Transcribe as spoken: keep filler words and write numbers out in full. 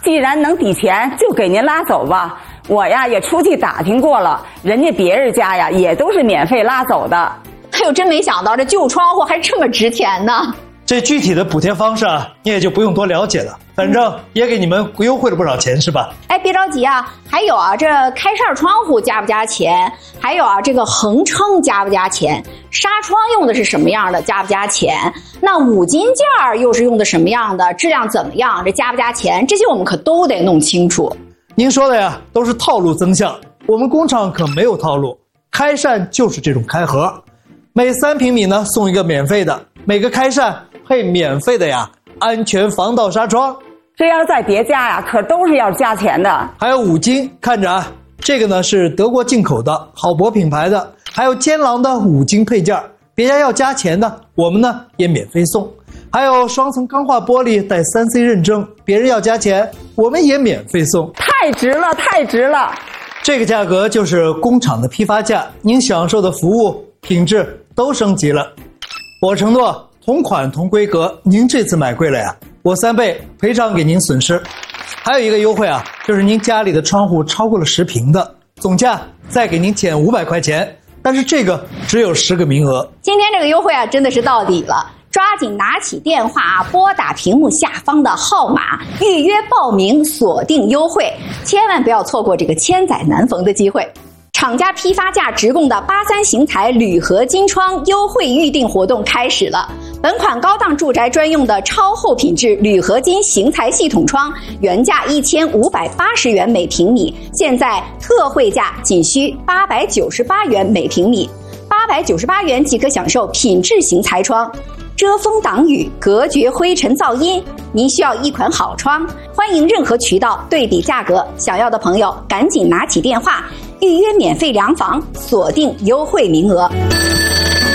既然能抵钱，就给您拉走吧。我呀也出去打听过了，人家别人家呀也都是免费拉走的。 哎呦，真没想到这旧窗户还这么值钱呢。 这具体的补贴方式啊，你也就不用多了解了，反正也给你们优惠了不少钱，是吧？ 哎，别着急啊，还有啊，这开扇窗户加不加钱？还有啊，这个横撑加不加钱？纱窗用的是什么样的，加不加钱？那五金件儿又是用的什么样的？质量怎么样？这加不加钱？这些我们可都得弄清楚。 您说的呀，都是套路增项，我们工厂可没有套路，开扇就是这种开盒，每三平米呢送一个免费的，每个开扇配免费的呀安全防盗纱窗。 这要是在别家呀，可都是要加钱的。 还有五金，看着啊，这个呢是德国进口的好博品牌的，还有坚狼的五金配件，别家要加钱的，我们呢也免费送。还有双层钢化玻璃带 三 C 认证，别人要加钱，我们也免费送。 太值了，太值了！ 这个价格就是工厂的批发价，您享受的服务品质都升级了。我承诺同款同规格，您这次买贵了呀，我三倍赔偿给您损失。还有一个优惠啊，就是您家里的窗户超过了十平的，总价再给您减五百块钱，但是这个只有十个名额。 今天这个优惠啊，真的是到底了。抓紧拿起电话啊，拨打屏幕下方的号码，预约报名，锁定优惠，千万不要错过这个千载难逢的机会。厂家批发价直供的八三型材铝合金窗优惠预定活动开始了。本款高档住宅专用的超厚品质铝合金型材系统窗，原价一千五百八十元每平米，现在特惠价仅需八百九十八元每平米，八百九十八元即可享受品质型材窗。遮风挡雨，隔绝灰尘噪音。您需要一款好窗，欢迎任何渠道对比价格，想要的朋友赶紧拿起电话预约免费量房，锁定优惠名额。